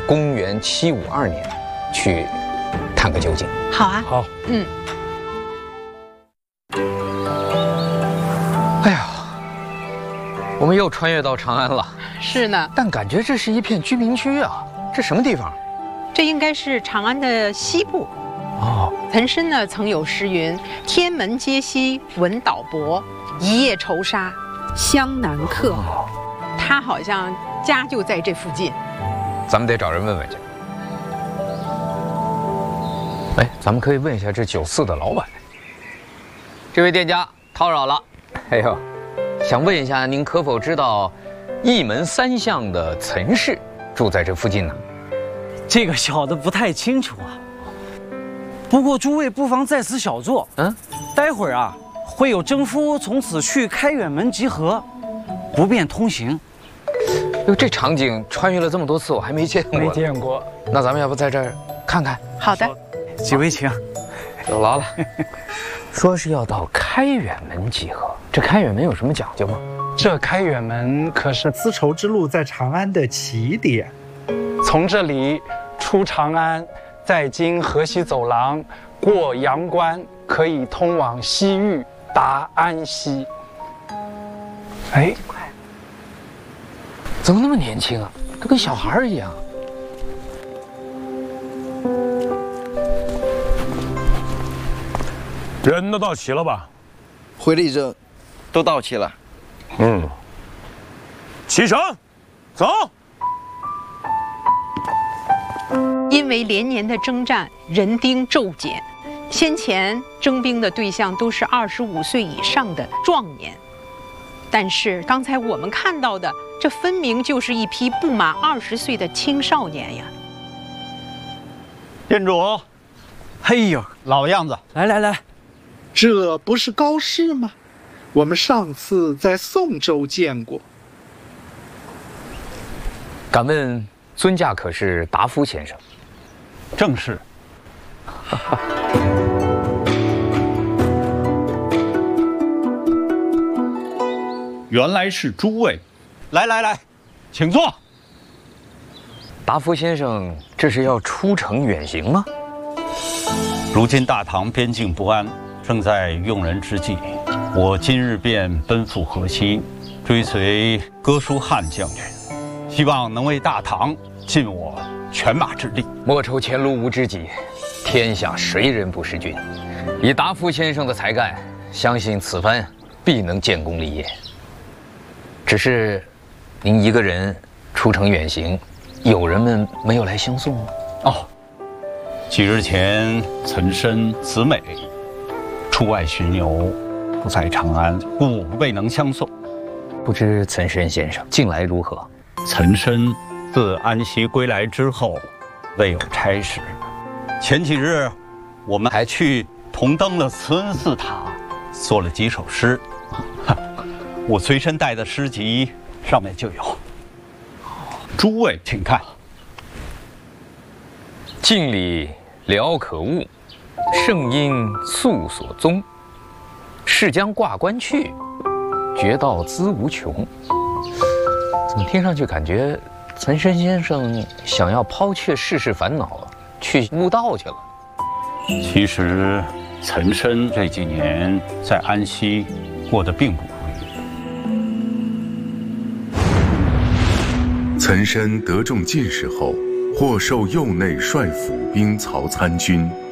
公元752年去探个究竟。 好啊， 好， 哎呀，我们又穿越到长安了， 是呢， 但感觉这是一片居民区啊，这什么地方？ 这应该是长安的西部。 哦， 岑参呢曾有诗云：“天门皆兮闻岛泊，一叶愁杀湘南客。”他好像家就在这附近。 咱们得找人问问去。哎，咱们可以问一下这酒肆的老板。这位店家叨扰了。哎呦，想问一下，您可否知道一门三巷的岑氏住在这附近呢？ 这个小的不太清楚啊。不过诸位不妨在此小坐，待会儿啊会有征夫从此去开远门集合，不便通行。 哟，这场景穿越了这么多次，我还没见过。 没见过。 那咱们要不在这儿看看？ 好的， 几位请。 有劳了。说是要到开远门集合，这开远门有什么讲究吗？ 这开远门可是丝绸之路在长安的起点，从这里出长安，再经河西走廊，过阳关，可以通往西域，达安西。哎， 怎么那么年轻啊？都跟小孩一样。 人都到齐了吧？ 回了一阵，都到齐了。 启程，走。 因为连年的征战，人丁骤减，先前征兵的对象都是25岁以上的壮年，但是刚才我们看到的，这分明就是一批不满20岁的青少年呀！ 店主， 嘿呦， 老样子， 来， 这不是高适吗？我们上次在宋州见过。 敢问尊驾可是达夫先生？ 正是。原来是诸位，来，请坐。 达夫先生，这是要出城远行吗？ 如今大唐边境不安，正在用人之际，我今日便奔赴河西，追随哥舒翰将军，希望能为大唐尽我犬马之力。 莫愁前路无知己，天下谁人不识君。以达夫先生的才干，相信此番必能建功立业。只是，您一个人出城远行，友人们没有来相送吗？ 哦，几日前岑参、子美出外巡游，不在长安，故未能相送。 不知岑参先生近来如何？ 岑参自安西归来之后，未有差事。前几日，我们还去同登了慈恩寺塔，做了几首诗。我随身带的诗集上面就有。诸位请看。 镜里聊可悟，圣因素所宗。是将挂冠去，觉道资无穷。怎么听上去感觉岑参先生想要抛却世事烦恼，去悟道去了？ 其实，岑参这几年在安西过得并不如意。 岑参得中进士后，获授右内帅府兵曹参军。